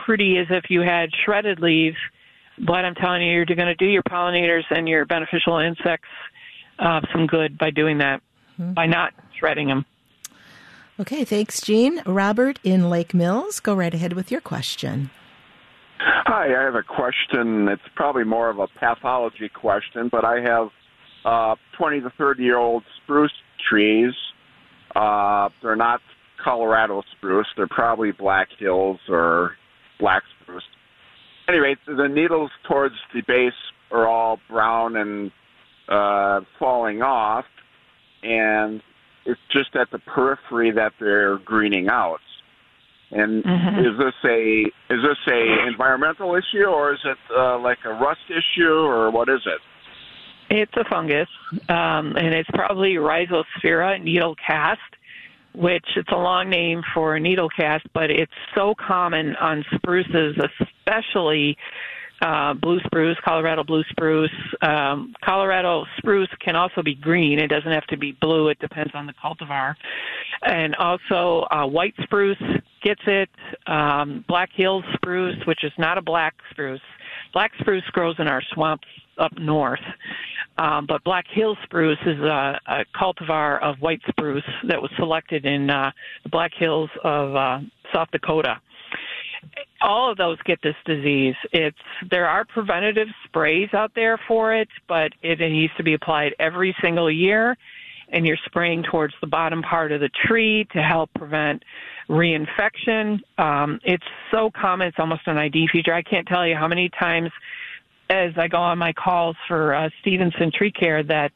pretty as if you had shredded leaves, but I'm telling you, you're going to do your pollinators and your beneficial insects some good by doing that, by not shredding them. Okay, thanks, Jean. Robert in Lake Mills, go right ahead with your question. Hi, I have a question. It's probably more of a pathology question, but I have 20 to 30-year-old spruce trees. They're not Colorado spruce. They're probably Black Hills or black spruce. Anyway, the needles towards the base are all brown and falling off, and it's just at the periphery that they're greening out. And is this a environmental issue, or is it like a rust issue, or what is it? It's a fungus, and it's probably Rhizosphaera needlecast, which it's a long name for needlecast, but it's so common on spruces, especially blue spruce, Colorado blue spruce. Colorado spruce can also be green. It doesn't have to be blue. It depends on the cultivar. And also white spruce gets it. Black Hills spruce, which is not a black spruce. Black spruce grows in our swamps up north. But Black Hills spruce is a cultivar of white spruce that was selected in the Black Hills of South Dakota. All of those get this disease. There are preventative sprays out there for it, but it needs to be applied every single year, and you're spraying towards the bottom part of the tree to help prevent reinfection. It's so common, it's almost an ID feature. I can't tell you how many times as I go on my calls for Stevenson Tree Care that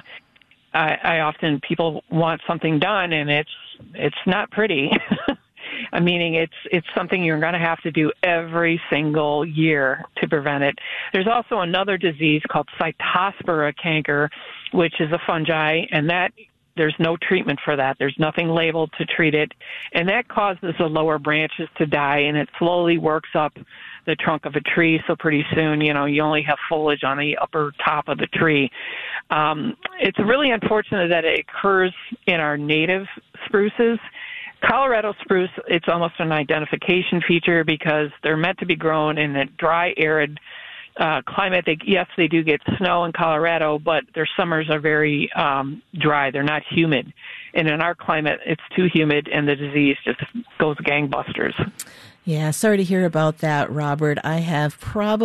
I often, people want something done, and it's not pretty. Meaning it's something you're going to have to do every single year to prevent it. There's also another disease called Cytospora canker, which is a fungi, and that there's no treatment for that. There's nothing labeled to treat it, and that causes the lower branches to die, and it slowly works up the trunk of a tree, so pretty soon, you only have foliage on the upper top of the tree. It's really unfortunate that it occurs in our native spruces. Colorado spruce, it's almost an identification feature because they're meant to be grown in a dry, arid climate. They do get snow in Colorado, but their summers are very dry. They're not humid. And in our climate, it's too humid, and the disease just goes gangbusters. Yeah, sorry to hear about that, Robert. I have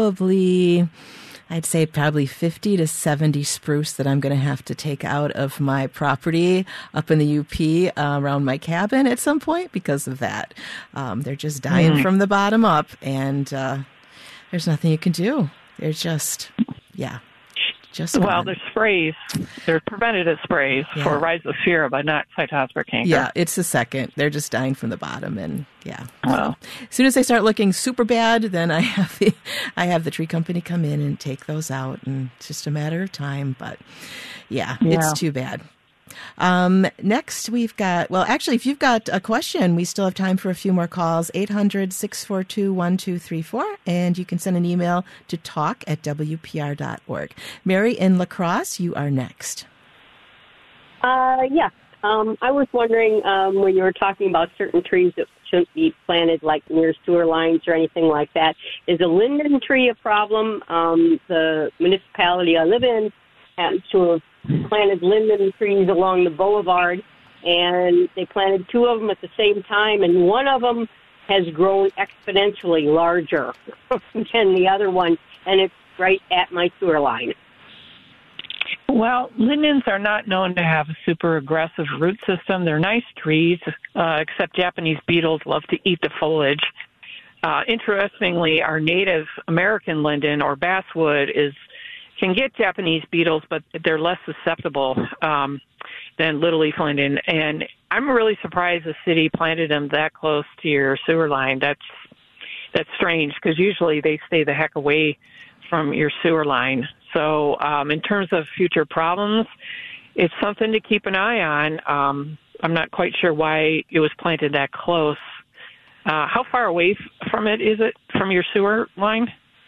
I'd say probably 50 to 70 spruce that I'm going to have to take out of my property up in the UP around my cabin at some point because of that. They're just dying from the bottom up, and there's nothing you can do. They're just well, there's sprays. There's preventative sprays for Rhizosphaera, but not Cytospora canker. Yeah, it's the second. They're just dying from the bottom, and So, as soon as they start looking super bad, then I have the tree company come in and take those out, and it's just a matter of time. But it's too bad. Next, we've got, actually, if you've got a question, we still have time for a few more calls, 800-642-1234, and you can send an email to talk@wpr.org. Mary in La Crosse, you are next. I was wondering when you were talking about certain trees that shouldn't be planted like near sewer lines or anything like that, is a linden tree a problem? The municipality I live in happens to have planted linden trees along the boulevard, and they planted two of them at the same time, and one of them has grown exponentially larger than the other one, and it's right at my sewer line. Well, lindens are not known to have a super aggressive root system. They're nice trees, except Japanese beetles love to eat the foliage. Interestingly, our native American linden or basswood can get Japanese beetles, but they're less susceptible than little leaf linden. And I'm really surprised the city planted them that close to your sewer line. That's strange because usually they stay the heck away from your sewer line. So in terms of future problems, it's something to keep an eye on. I'm not quite sure why it was planted that close. How far away from it is it from your sewer line?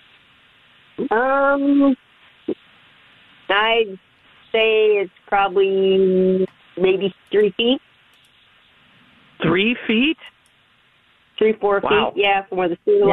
I'd say it's probably maybe 3 feet. 3 feet? 3-4 feet, from where the sewer